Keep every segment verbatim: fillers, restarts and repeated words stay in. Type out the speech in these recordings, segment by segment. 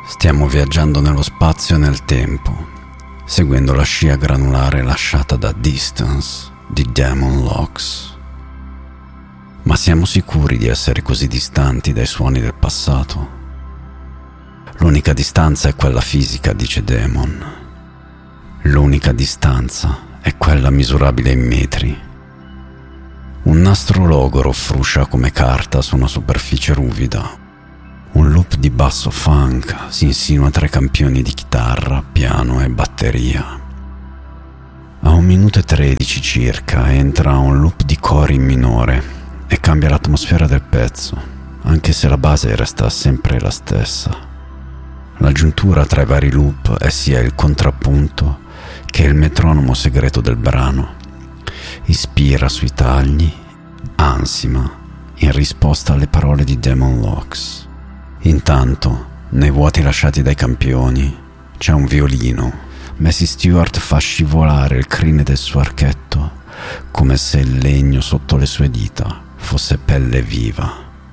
Stiamo viaggiando nello spazio e nel tempo, seguendo la scia granulare lasciata da Distance di Damon Locks. Ma siamo sicuri di essere così distanti dai suoni del passato? L'unica distanza è quella fisica, dice Damon. L'unica distanza è quella misurabile in metri. Un nastro logoro fruscia come carta su una superficie ruvida. Un loop di basso funk si insinua tra i campioni di chitarra, piano e batteria. A un minuto e tredici circa entra un loop di cori in minore e cambia l'atmosfera del pezzo, anche se la base resta sempre la stessa. L'aggiuntura tra i vari loop è sia il contrappunto che il metronomo segreto del brano. Ispira sui tagli, ansima in risposta alle parole di Damon Locks. Intanto, nei vuoti lasciati dai campioni, c'è un violino. Massey Stewart fa scivolare il crine del suo archetto, come se il legno sotto le sue dita fosse pelle viva.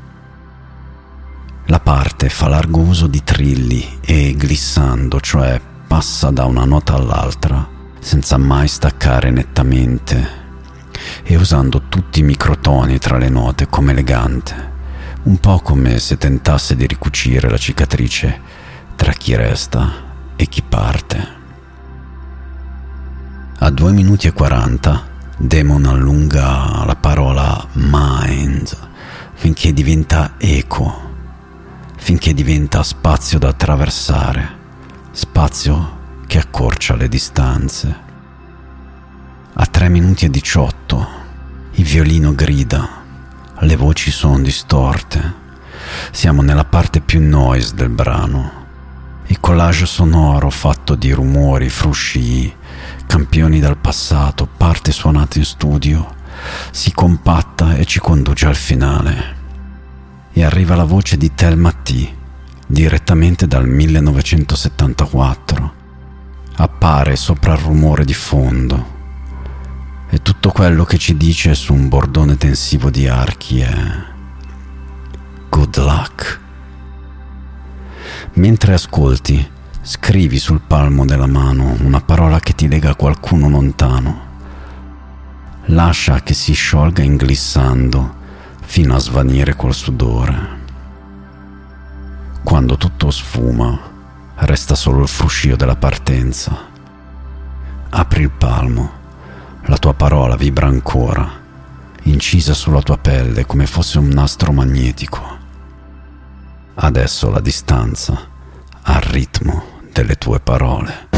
La parte fa largo uso di trilli e glissando, cioè passa da una nota all'altra, senza mai staccare nettamente, e usando tutti i microtoni tra le note come elegante. Un po' come se tentasse di ricucire la cicatrice tra chi resta e chi parte. A due minuti e quaranta Damon allunga la parola mind finché diventa eco, finché diventa spazio da attraversare, spazio che accorcia le distanze. A tre minuti e diciotto il violino grida. Le voci sono distorte. Siamo nella parte più noise del brano. Il collage sonoro fatto di rumori, frusci, campioni dal passato, parti suonate in studio, si compatta e ci conduce al finale. E arriva la voce di Thelma T, direttamente dal millenovecentosettantaquattro. Appare sopra il rumore di fondo. E tutto quello che ci dice su un bordone tensivo di archi è good luck. Mentre ascolti, scrivi sul palmo della mano una parola che ti lega a qualcuno lontano. Lascia che si sciolga inglissando fino a svanire col sudore. Quando tutto sfuma, resta solo il fruscio della partenza. Apri il palmo. La tua parola vibra ancora, incisa sulla tua pelle come fosse un nastro magnetico. Adesso la distanza ha il ritmo delle tue parole.